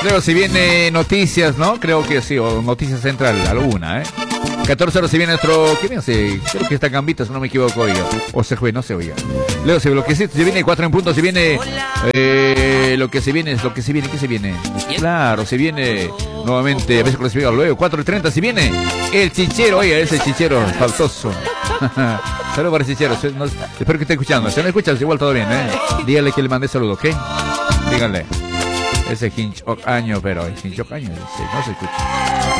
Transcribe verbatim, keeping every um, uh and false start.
Luego si viene noticias, ¿no? Creo que sí, o noticias central, alguna, ¿eh? catorce horas si viene nuestro... ¿Qué viene? Creo que está Gambito, si no me equivoco, oiga. O se fue, no se oiga. Luego si lo que sí, se viene cuatro en punto, si viene... Eh, lo que se viene es lo que se viene, ¿qué se viene? Claro, se viene nuevamente, a veces clasificado luego, cuatro y treinta, si viene el chichero, oiga, ese chichero faltoso. Saludos para el chichero, no, espero que esté escuchando. Si no escuchas, igual todo bien, ¿eh? Dígale que le mandé saludo, ¿ok? Díganle. Ese hinchoc año, pero el hinchoc año, sí, no se escucha.